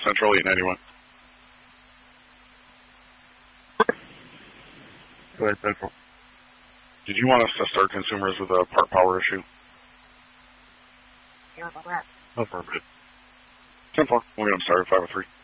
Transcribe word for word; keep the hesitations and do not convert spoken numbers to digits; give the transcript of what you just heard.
Central eight ninety-one. Go ahead, Central. Did you want us to start consumers with a part power issue? Affirmative. ten four. We'll get them started, five oh three.